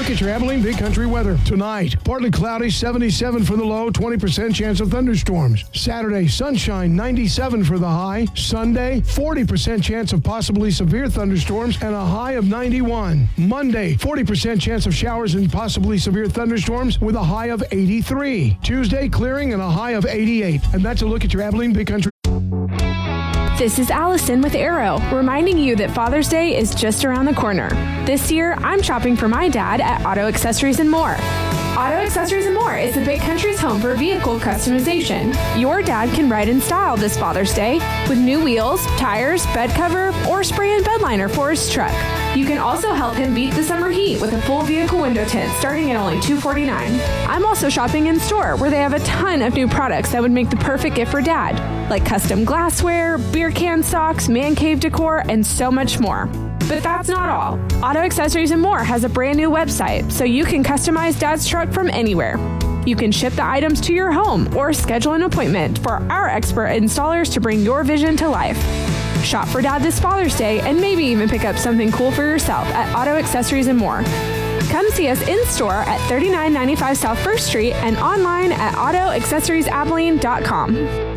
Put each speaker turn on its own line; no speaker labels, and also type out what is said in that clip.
look at your Abilene Big Country weather. Tonight, partly cloudy, 77 for the low, 20% chance of thunderstorms. Saturday, sunshine, 97 for the high. Sunday, 40% chance of possibly severe thunderstorms and a high of 91. Monday, 40% chance of showers and possibly severe thunderstorms with a high of 83. Tuesday, clearing and a high of 88. And that's a look at your Abilene Big Country.
This is Allison with Arrow, reminding you that Father's Day is just around the corner. This year, I'm shopping for my dad at Auto Accessories and More. Auto Accessories and More is the Big Country's home for vehicle customization. Your dad can ride in style this Father's Day with new wheels, tires, bed cover, or spray and bed liner for his truck. You can also help him beat the summer heat with a full vehicle window tint starting at only $249. I'm also shopping in store where they have a ton of new products that would make the perfect gift for dad, like custom glassware, beer can socks, man cave decor, and so much more. But that's not all. Auto Accessories and More has a brand new website, so you can customize Dad's truck from anywhere. You can ship the items to your home or schedule an appointment for our expert installers to bring your vision to life. Shop for Dad this Father's Day and maybe even pick up something cool for yourself at Auto Accessories and More. Come see us in store at 3995 South 1st Street and online at autoaccessoriesabilene.com.